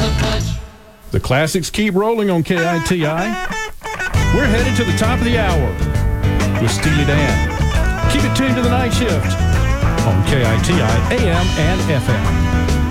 The classics keep rolling on KITI. We're headed to the top of the hour with Steely Dan. Keep it tuned to the night shift on KITI AM and FM.